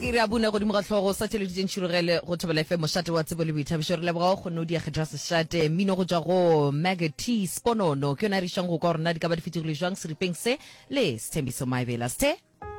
ke re a buna go di mogatlhogo sa television tshirogele go thobela FM mošate wa tsebo le boithabišo re leboga go no di akgetha sešate mmino go tšwa go Maggot T Sponono ke yona re išang go kwa rona di ka ba di fetigile jwang seripeng se le Sthembiso Maebela.